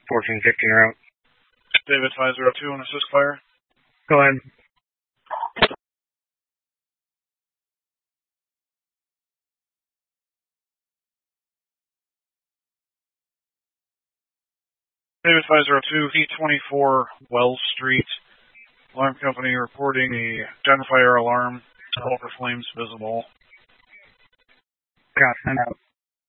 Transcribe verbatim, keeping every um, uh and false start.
fourteen fifteen route. David five zero two on assist fire. Go ahead. David five zero two, E twenty-four Wells Street. Alarm company reporting the gunfire alarm. Sulfur flames visible. Got sent out.